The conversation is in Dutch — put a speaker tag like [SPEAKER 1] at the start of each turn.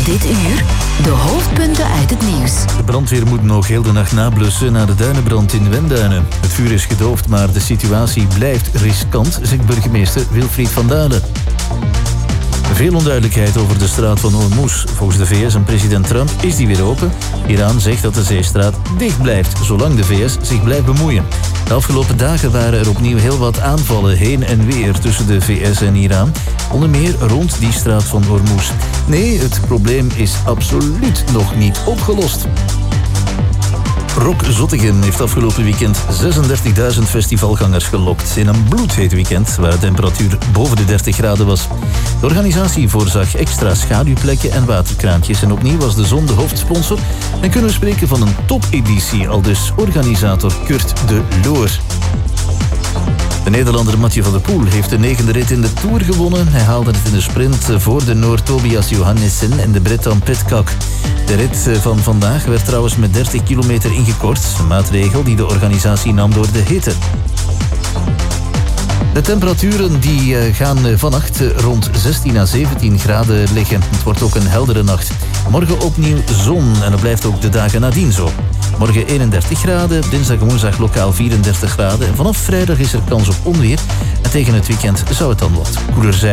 [SPEAKER 1] Dit uur de hoofdpunten uit het nieuws.
[SPEAKER 2] De brandweer moet nog heel de nacht nablussen na de duinenbrand in Wenduinen. Het vuur is gedoofd, maar de situatie blijft riskant, zegt burgemeester Wilfried van Dalen. Veel onduidelijkheid over de straat van Hormuz. Volgens de VS en president Trump is die weer open. Iran zegt dat de zeestraat dicht blijft, zolang de VS zich blijft bemoeien. De afgelopen dagen waren er opnieuw heel wat aanvallen heen en weer tussen de VS en Iran. Onder meer rond die straat van Hormuz. Nee, het probleem is absoluut nog niet opgelost. Rock Zottegem heeft afgelopen weekend 36.000 festivalgangers gelokt. In een bloedheet weekend waar de temperatuur boven de 30 graden was. De organisatie voorzag extra schaduwplekken en waterkraantjes. En opnieuw was de zon de hoofdsponsor. En kunnen we spreken van een topeditie, aldus organisator Kurt de Loor. De Nederlander Mathieu van der Poel heeft de 9e rit in de Tour gewonnen. Hij haalde het in de sprint voor de Noor Tobias Johannessen en de Brit Dan Pidcock. De rit van vandaag werd trouwens met 30 kilometer ingekort. Een maatregel die de organisatie nam door de hitte. De temperaturen die gaan vannacht rond 16 à 17 graden liggen. Het wordt ook een heldere nacht. Morgen opnieuw zon en dat blijft ook de dagen nadien zo. Morgen 31 graden, dinsdag en woensdag lokaal 34 graden. En vanaf vrijdag is er kans op onweer. En tegen het weekend zou het dan wat koeler zijn.